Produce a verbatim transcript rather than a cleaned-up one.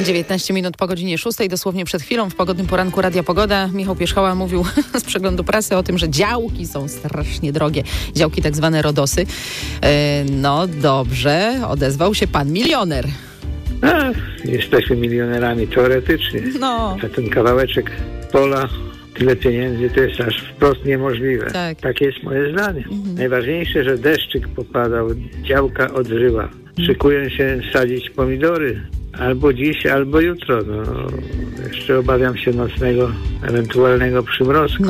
dziewiętnaście minut po godzinie szóstej, dosłownie przed chwilą w pogodnym poranku Radia Pogoda Michał Pierzchała mówił z przeglądu prasy o tym, że działki są strasznie drogie. Działki tak zwane rodosy. E, no dobrze, odezwał się pan milioner. A, jesteśmy milionerami teoretycznie. No. Za ten kawałeczek pola tyle pieniędzy to jest aż wprost niemożliwe. Tak. Takie jest moje zdanie. Mhm. Najważniejsze, że deszczyk popadał, działka odżyła. Szykują się sadzić pomidory. Albo dziś, albo jutro. No, jeszcze obawiam się nocnego, ewentualnego przymrozku.